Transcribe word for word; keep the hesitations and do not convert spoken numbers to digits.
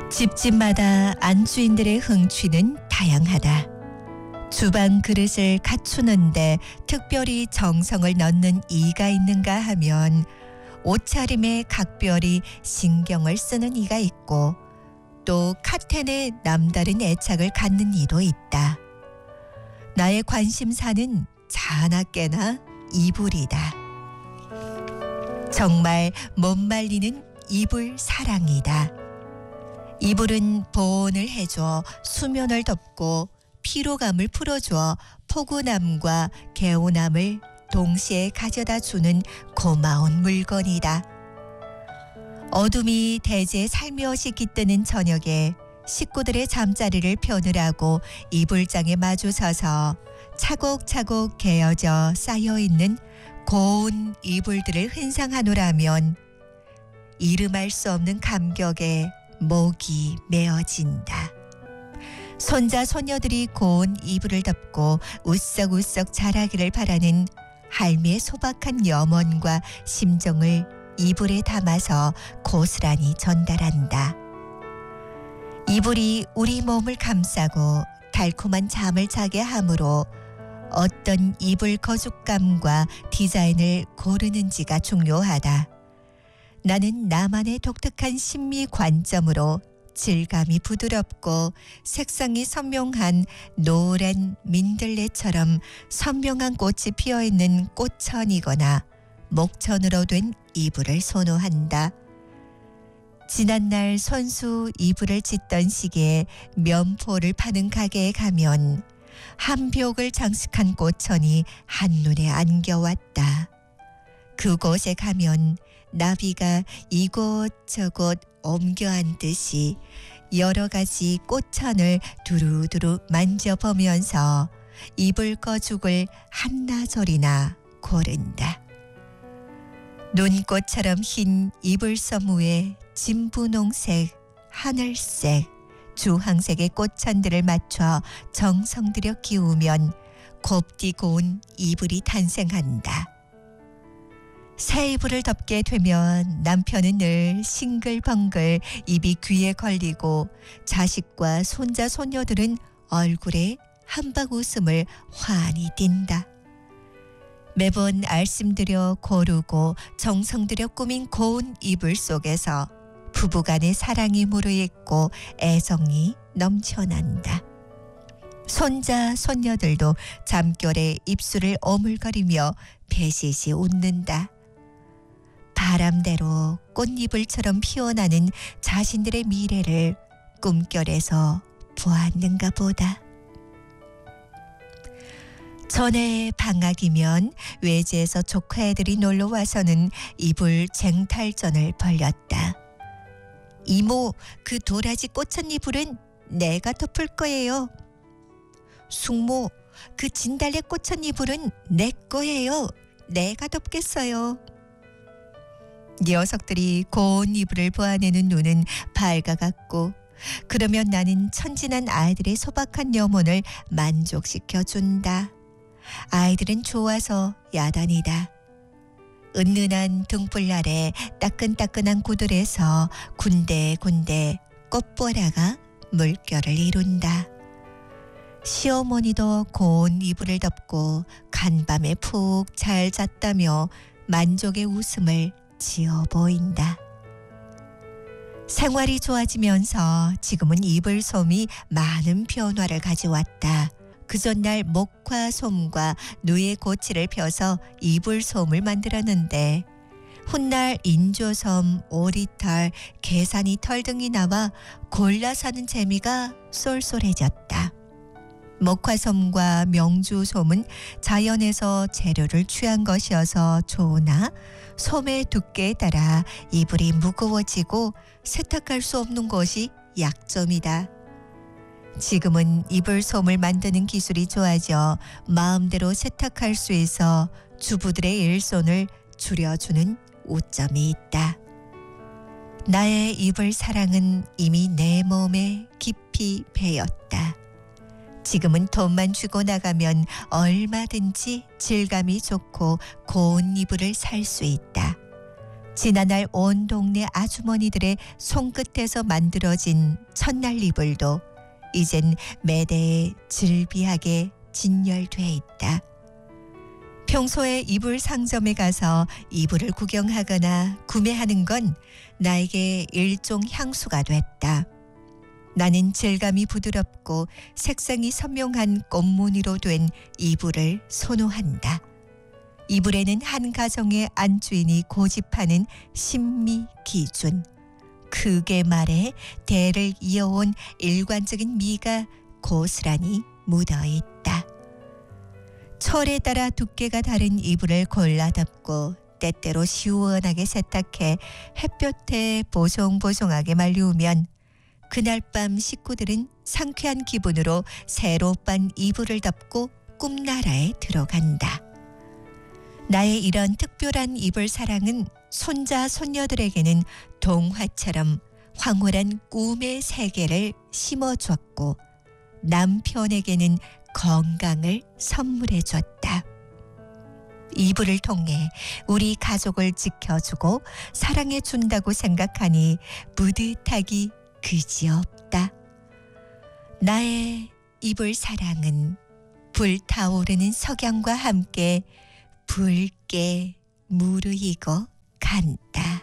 집집마다 안주인들의 흥취는 다양하다. 주방 그릇을 갖추는데 특별히 정성을 넣는 이가 있는가 하면 옷차림에 각별히 신경을 쓰는 이가 있고 또 카텐에 남다른 애착을 갖는 이도 있다. 나의 관심사는 자나깨나 이불이다. 정말 못 말리는 이불 사랑이다. 이불은 보온을 해줘 수면을 덮고 피로감을 풀어줘 포근함과 개운함을 동시에 가져다 주는 고마운 물건이다. 어둠이 대제 살며시 깃드는 저녁에 식구들의 잠자리를 펴느라고 이불장에 마주 서서 차곡차곡 개어져 쌓여있는 고운 이불들을 흔상하노라면 이름할 수 없는 감격에 목이 메어진다. 손자 손녀들이 고운 이불을 덮고 우석우석 자라기를 바라는 할미의 소박한 염원과 심정을 이불에 담아서 고스란히 전달한다. 이불이 우리 몸을 감싸고 달콤한 잠을 자게 하므로 어떤 이불 거죽감과 디자인을 고르는지가 중요하다. 나는 나만의 독특한 심미 관점으로 질감이 부드럽고 색상이 선명한 노란 민들레처럼 선명한 꽃이 피어있는 꽃천이거나 목천으로 된 이불을 선호한다. 지난날 손수 이불을 짓던 시기에 면포를 파는 가게에 가면 한 벽을 장식한 꽃천이 한눈에 안겨왔다. 그곳에 가면 나비가 이곳저곳 옮겨 앉듯이 여러 가지 꽃천을 두루두루 만져보면서 이불 거죽을 한나절이나 고른다. 눈꽃처럼 흰 이불 서무에 진분홍색, 하늘색, 주황색의 꽃천들을 맞춰 정성 들여 키우면 곱디 고운 이불이 탄생한다. 새 이불을 덮게 되면 남편은 늘 싱글벙글 입이 귀에 걸리고 자식과 손자 손녀들은 얼굴에 한박 웃음을 환히 띈다. 매번 알심들여 고르고 정성들여 꾸민 고운 이불 속에서 부부간의 사랑이 무르익고 애정이 넘쳐난다. 손자 손녀들도 잠결에 입술을 오물거리며 배시시 웃는다. 바람대로 꽃이불처럼 피어나는 자신들의 미래를 꿈결에서 보았는가 보다. 전에 방학이면 외지에서 조카애들이 놀러와서는 이불 쟁탈전을 벌였다. 이모, 그 도라지 꽃천 이불은 내가 덮을 거예요. 숙모, 그 진달래 꽃천 이불은 내 거예요. 내가 덮겠어요. 녀석들이 고운 이불을 보아내는 눈은 밝아갔고 그러면 나는 천진한 아이들의 소박한 염원을 만족시켜준다. 아이들은 좋아서 야단이다. 은은한 등불 아래 따끈따끈한 구들에서 군데군데 꽃보라가 물결을 이룬다. 시어머니도 고운 이불을 덮고 간밤에 푹 잘 잤다며 만족의 웃음을 지어 보인다. 생활이 좋아지면서 지금은 이불솜이 많은 변화를 가져왔다. 그 전날 목화솜과 누에고치를 펴서 이불솜을 만들었는데 훗날 인조솜, 오리털, 계산이털 등이 나와 골라 사는 재미가 쏠쏠해졌다. 목화솜과 명주솜은 자연에서 재료를 취한 것이어서 좋으나 솜의 두께에 따라 이불이 무거워지고 세탁할 수 없는 것이 약점이다. 지금은 이불솜을 만드는 기술이 좋아져 마음대로 세탁할 수 있어 주부들의 일손을 줄여주는 오점이 있다. 나의 이불 사랑은 이미 내 몸에 깊이 배었다. 지금은 돈만 주고 나가면 얼마든지 질감이 좋고 고운 이불을 살 수 있다. 지난날 온 동네 아주머니들의 손끝에서 만들어진 첫날 이불도 이젠 매대에 즐비하게 진열돼 있다. 평소에 이불 상점에 가서 이불을 구경하거나 구매하는 건 나에게 일종 향수가 됐다. 나는 질감이 부드럽고 색상이 선명한 꽃무늬로 된 이불을 선호한다. 이불에는 한 가정의 안주인이 고집하는 신미 기준, 크게 말해 대를 이어온 일관적인 미가 고스란히 묻어있다. 철에 따라 두께가 다른 이불을 골라 덮고 때때로 시원하게 세탁해 햇볕에 보송보송하게 말리우면 그날 밤 식구들은 상쾌한 기분으로 새로 빤 이불을 덮고 꿈나라에 들어간다. 나의 이런 특별한 이불 사랑은 손자 손녀들에게는 동화처럼 황홀한 꿈의 세계를 심어줬고 남편에게는 건강을 선물해 줬다. 이불을 통해 우리 가족을 지켜주고 사랑해 준다고 생각하니 뿌듯하기 그지없다. 나의 이불 사랑은 불타오르는 석양과 함께 붉게 무르익어 간다.